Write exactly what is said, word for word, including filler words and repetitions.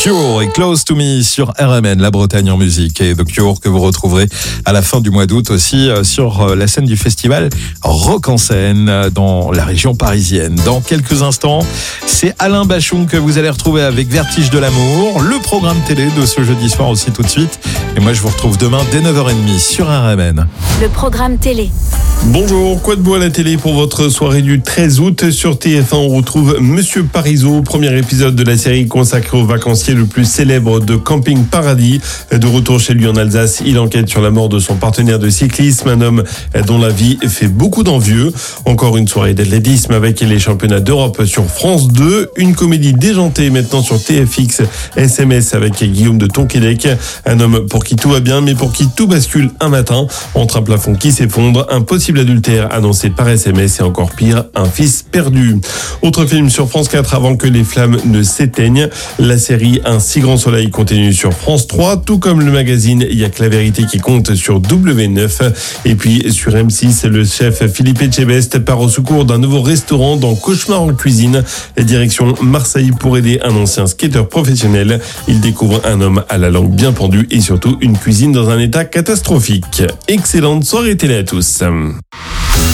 Cure et Close to Me sur R M N, la Bretagne en musique. Et The Cure que vous retrouverez à la fin du mois d'août aussi sur la scène du festival Rock en scène dans la région parisienne. Dans quelques instants, c'est Alain Bachung que vous allez retrouver avec Vertige de l'amour, le programme télé de ce jeudi soir aussi tout de suite. Et moi je vous retrouve demain dès neuf heures trente sur R M N. Le programme télé. Bonjour, quoi de beau à la télé pour votre soirée du treize août sur T F un? On retrouve Monsieur Parizeau, premier épisode de la série consacrée au vacancier le plus célèbre de Camping Paradis. De retour chez lui en Alsace, il enquête sur la mort de son partenaire de cyclisme, un homme dont la vie fait beaucoup d'envieux. Encore une soirée d'athlétisme avec les championnats d'Europe sur France deux. Une comédie déjantée maintenant sur T F X, S M S avec Guillaume de Tonquédec. Un homme pour qui tout va bien, mais pour qui tout bascule un matin. Entre un plafond qui s'effondre, un possible adultère annoncé par S M S et encore pire, un fils perdu. Autre film sur France quatre avant que les flammes ne s'éteignent. La série Un si grand soleil continue sur France trois, tout comme le magazine Il y a que la vérité qui compte sur W neuf. Et puis sur M six, le chef Philippe Etchebest part au secours d'un nouveau restaurant dans Cauchemar en cuisine. La direction Marseille pour aider un ancien skateur professionnel. Il découvre un homme à la langue bien pendue et surtout une cuisine dans un état catastrophique. Excellente soirée télé à tous.